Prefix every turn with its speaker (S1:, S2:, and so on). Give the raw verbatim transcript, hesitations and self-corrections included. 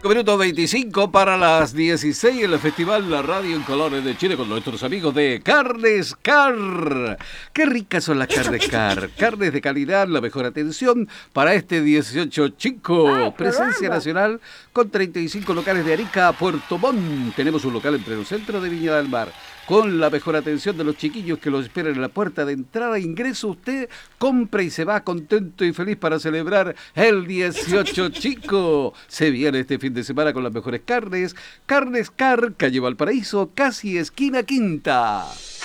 S1: Minuto veinticinco para las dieciséis en el Festival La Radio en Colores de Chile con nuestros amigos de Carnes Car. Qué ricas son las carnes Car. Carnes de calidad, la mejor atención para este dieciocho chico. Presencia nacional con treinta y cinco locales de Arica a Puerto Montt. Tenemos un local en pleno centro de Viña del Mar. Con la mejor atención de los chiquillos que los esperan en la puerta de entrada, ingreso usted, compra y se va contento y feliz para celebrar el dieciocho chico. Se viene este fin de semana con las mejores carnes. Carnes Car, calle Valparaíso, casi esquina Quinta.